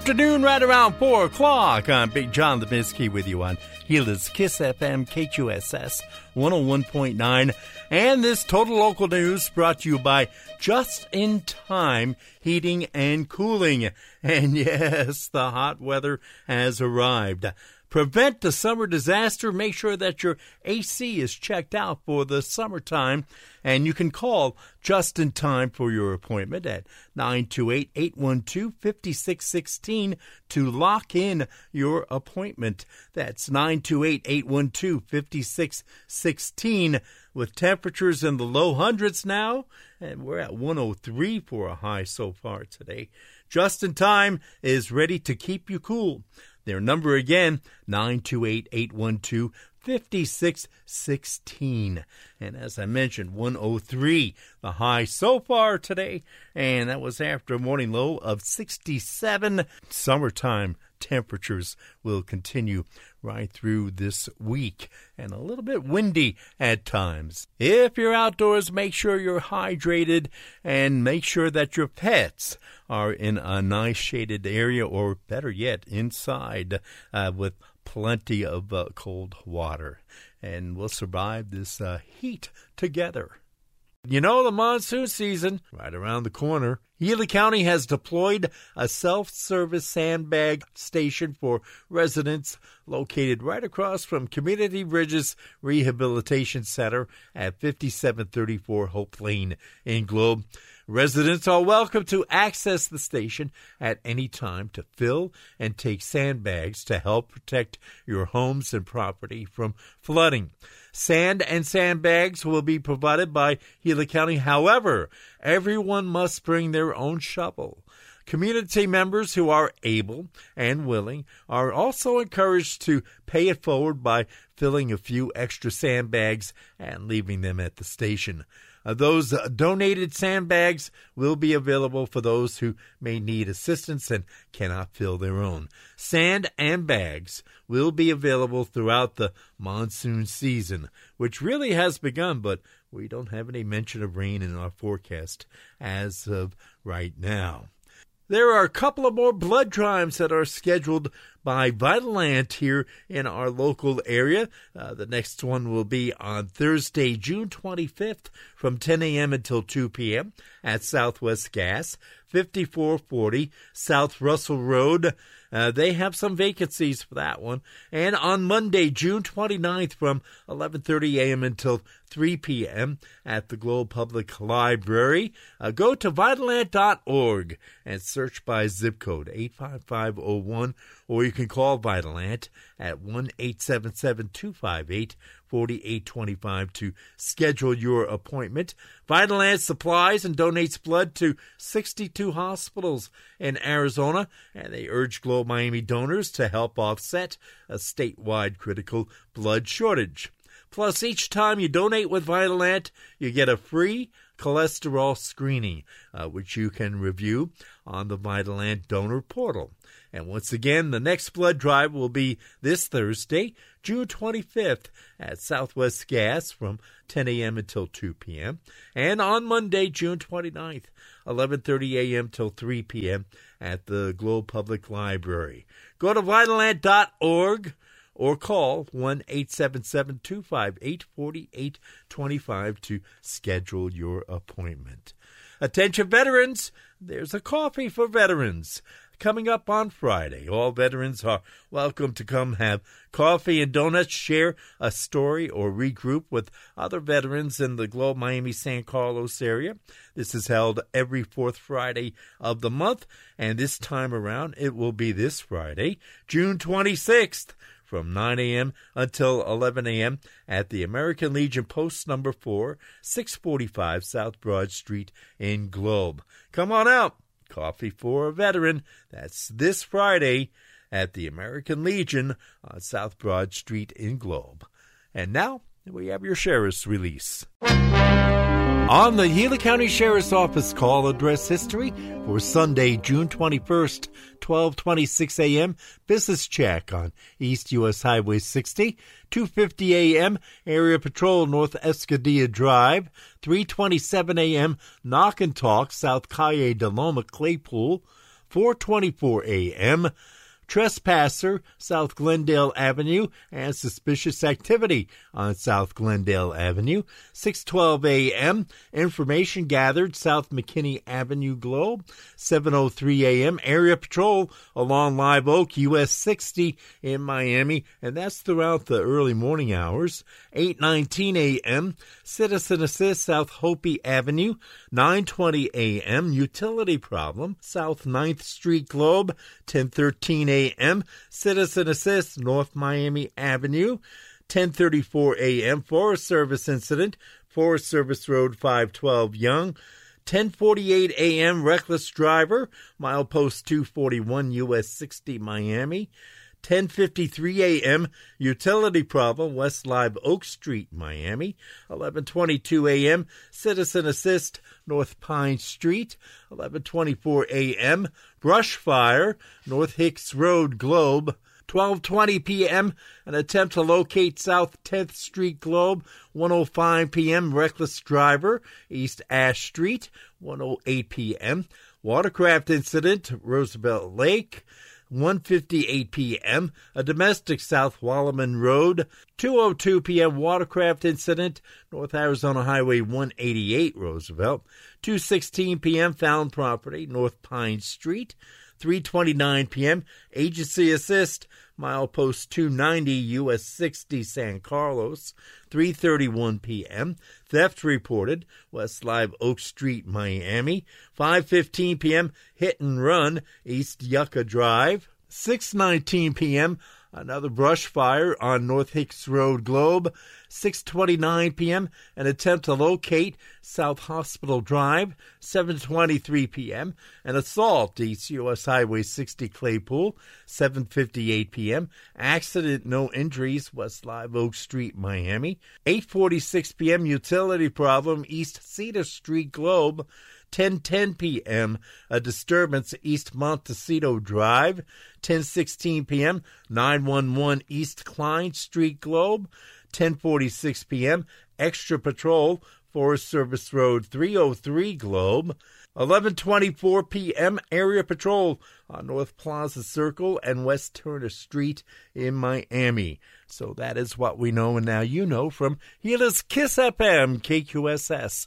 Afternoon, right around 4 o'clock. I'm Big John Lebinsky with you on Gila's Kiss FM, KQSS 101.9. And this Total Local News brought to you by Just in Time Heating and Cooling. And yes, the hot weather has arrived. Prevent the summer disaster. Make sure that your AC is checked out for the summertime. And you can call Just in Time for your appointment at 928-812-5616 to lock in your appointment. That's 928-812-5616 with temperatures in the low hundreds now. And we're at 103 for a high so far today. Just in Time is ready to keep you cool. Their number again, 928-812-5616. And as I mentioned, 103, the high so far today. And that was after a morning low of 67. Summertime temperatures will continue right through this week, and a little bit windy at times. If you're outdoors, make sure you're hydrated and make sure that your pets are in a nice shaded area, or better yet, inside with plenty of cold water. And we'll survive this heat together. You know, the monsoon season right around the corner. Gila County has deployed a self-service sandbag station for residents located right across from Community Bridges Rehabilitation Center at 5734 Hope Lane in Globe. Residents are welcome to access the station at any time to fill and take sandbags to help protect your homes and property from flooding. Sand and sandbags will be provided by Gila County. However, everyone must bring their own shovel. Community members who are able and willing are also encouraged to pay it forward by filling a few extra sandbags and leaving them at the station. Those donated sandbags will be available for those who may need assistance and cannot fill their own. Sand and bags will be available throughout the monsoon season, which really has begun, but we don't have any mention of rain in our forecast as of right now. There are a couple of more blood drives that are scheduled by Vitalant here in our local area. The next one will be on Thursday, June 25th from 10 a.m. until 2 p.m. at Southwest Gas, 5440 South Russell Road. They have some vacancies for that one. And on Monday, June 29th from 11:30 a.m. until 3 p.m. at the Globe Public Library. Go to Vitalant.org and search by zip code 85501, or you can call Vitalant at 1-877-258-4825 to schedule your appointment. Vitalant supplies and donates blood to 62 hospitals in Arizona, and they urge Globe Miami donors to help offset a statewide critical blood shortage. Plus, each time you donate with Vitalant, you get a free cholesterol screening, which you can review on the Vitalant donor portal. And once again, the next blood drive will be this Thursday, June 25th at Southwest Gas from 10 a.m. until 2 p.m. And on Monday, June 29th, 11:30 a.m. till 3 p.m. at the Globe Public Library. Go to Vitalant.org or call 1-877-258-4825 to schedule your appointment. Attention veterans, there's a coffee for veterans coming up on Friday. All veterans are welcome to come have coffee and donuts, share a story, or regroup with other veterans in the Globe Miami San Carlos area. This is held every fourth Friday of the month, and this time around it will be this Friday, June 26th. From 9 a.m. until 11 a.m. at the American Legion Post number 4, 645 South Broad Street in Globe. Come on out. Coffee for a Veteran. That's this Friday at the American Legion on South Broad Street in Globe. And now we have your Sheriff's Release. On the Gila County Sheriff's Office call address history for Sunday, June 21st, 12:26 a.m., business check on East U.S. Highway 60, 2:50 a.m., area patrol North Escadilla Drive, 3:27 a.m., knock and talk South Calle de Loma Claypool, 4:24 a.m. Trespasser, South Glendale Avenue, and suspicious activity on South Glendale Avenue. 6:12 a.m. Information gathered, South McKinney Avenue Globe. 7:03 a.m. Area patrol along Live Oak, US 60 in Miami, and that's throughout the early morning hours. 8:19 a.m. Citizen Assist, South Hopi Avenue. 9:20 a.m. Utility problem, South 9th Street Globe. 10:13 a.m. Citizen Assist, North Miami Avenue. 10:34 a.m. Forest Service incident, Forest Service Road 512 Young. 10:48 a.m. Reckless driver, milepost 241 US 60 Miami. 10:53 a.m. Utility problem, West Live Oak Street, Miami. 11:22 a.m. Citizen Assist, North Pine Street. 11:24 a.m. Brush fire, North Hicks Road, Globe. 12:20 p.m. An attempt to locate South 10th Street Globe. 1:05 p.m. Reckless driver, East Ash Street. 1:08 p.m. Watercraft incident, Roosevelt Lake. 1:58 p.m. A domestic South Wallaman Road. 2:02 p.m. Watercraft incident, North Arizona Highway 188, Roosevelt. 2:16 p.m. Found property, North Pine Street. 3:29 p.m. Agency assist, milepost 290 US 60 San Carlos. 3:31 p.m. Theft reported, West Live Oak Street, Miami. 5:15 p.m. Hit and run, East Yucca Drive. 6:19 p.m. Another brush fire on North Hicks Road, Globe. 6:29 p.m. An attempt to locate South Hospital Drive. 7:23 p.m. An assault, East U.S. Highway 60 Claypool. 7:58 p.m. Accident, no injuries, West Live Oak Street, Miami. 8:46 p.m. Utility problem, East Cedar Street, Globe. 10:10 p.m. A disturbance, East Montecito Drive. 10:16 p.m. 911 East Klein Street, Globe. 10:46 p.m. Extra patrol, Forest Service Road 303, Globe. 11:24 p.m. Area patrol on North Plaza Circle and West Turner Street in Miami. So that is what we know, and now you know from Gila's Kiss FM, KQSS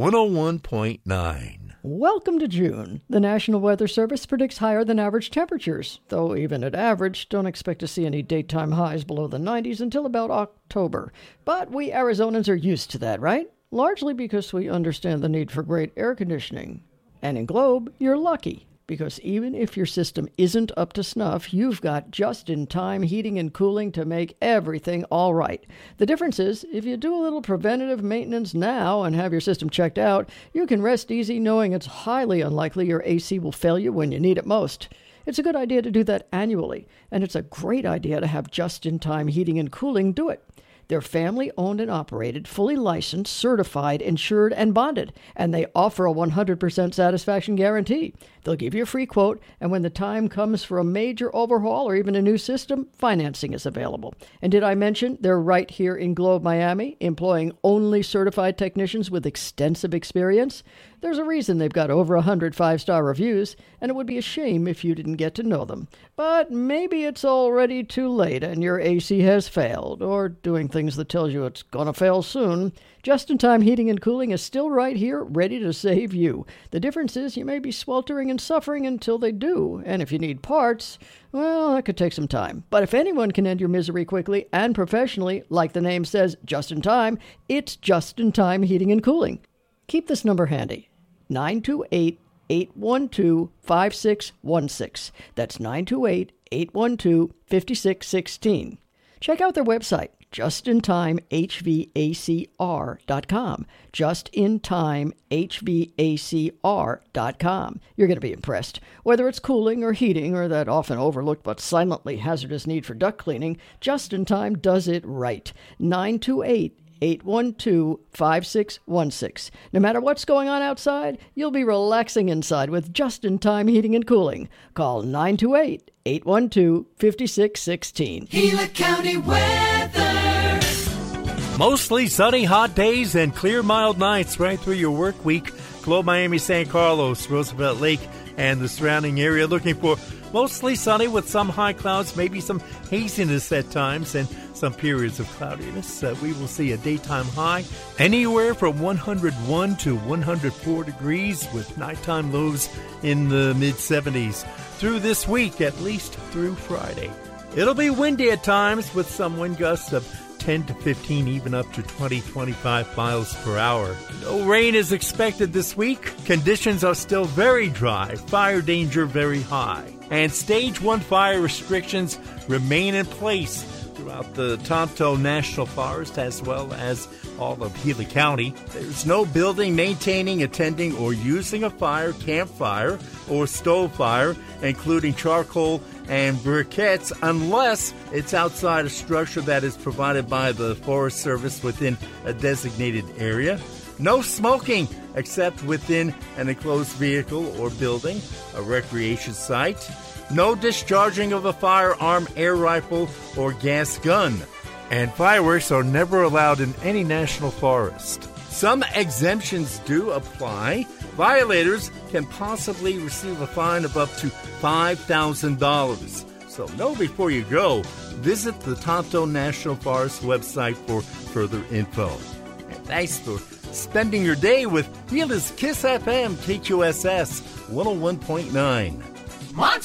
101.9. Welcome to June. The National Weather Service predicts higher than average temperatures, though even at average, don't expect to see any daytime highs below the 90s until about October. But we Arizonans are used to that, right? Largely because we understand the need for great air conditioning. And in Globe, you're lucky, because even if your system isn't up to snuff, you've got just-in-time heating and cooling to make everything all right. The difference is, if you do a little preventative maintenance now and have your system checked out, you can rest easy knowing it's highly unlikely your AC will fail you when you need it most. It's a good idea to do that annually, and it's a great idea to have just-in-time heating and cooling do it. They're family-owned and operated, fully licensed, certified, insured, and bonded, and they offer a 100% satisfaction guarantee. They'll give you a free quote, and when the time comes for a major overhaul or even a new system, financing is available. And did I mention they're right here in Globe, Miami, employing only certified technicians with extensive experience? There's a reason they've got over 100 5-star reviews, and it would be a shame if you didn't get to know them. But maybe it's already too late and your AC has failed, or doing things that tells you it's going to fail soon. Just-in-time heating and cooling is still right here, ready to save you. The difference is you may be sweltering and suffering until they do, and if you need parts, well, that could take some time. But if anyone can end your misery quickly and professionally, like the name says, just in time, it's just-in-time heating and cooling. Keep this number handy. 928-812-5616. That's 928-812-5616. Check out their website, justintimehvacr.com. justintimehvacr.com. You're going to be impressed. Whether it's cooling or heating or that often overlooked but silently hazardous need for duct cleaning, Just in Time does it right. 928-812-5616. No matter what's going on outside, you'll be relaxing inside with just-in-time heating and cooling. Call 928-812-5616. Gila County weather. Mostly sunny, hot days and clear, mild nights right through your work week. Globe, Miami, San Carlos, Roosevelt Lake, and the surrounding area. Looking for mostly sunny with some high clouds, maybe some haziness at times, and some periods of cloudiness. We will see a daytime high anywhere from 101 to 104 degrees with nighttime lows in the mid-70s through this week, at least through Friday. It'll be windy at times with some wind gusts of 10 to 15, even up to 20-25 miles per hour. No rain is expected this week. Conditions are still very dry. Fire danger very high. And Stage 1 fire restrictions remain in place throughout the Tonto National Forest as well as all of Healy County. There's no building, maintaining, attending, or using a fire, campfire, or stove fire, including charcoal and briquettes, unless it's outside a structure that is provided by the Forest Service within a designated area. No smoking except within an enclosed vehicle or building, a recreation site. No discharging of a firearm, air rifle, or gas gun. And fireworks are never allowed in any national forest. Some exemptions do apply. Violators can possibly receive a fine of up to $5,000. So know before you go. Visit the Tonto National Forest website for further info. And thanks for spending your day with Healy's Kiss FM KQSS 101.9.